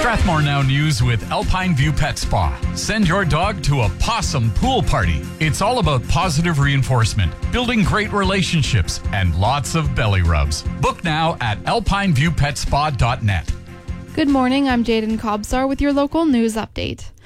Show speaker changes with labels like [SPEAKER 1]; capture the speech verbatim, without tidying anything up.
[SPEAKER 1] Strathmore Now News with Alpine View Pet Spa. Send your dog to a possum pool party. It's all about positive reinforcement, building great relationships, and lots of belly rubs. Book now at alpine view pet spa dot net.
[SPEAKER 2] Good morning, I'm Jaden Kobsar with your local news update.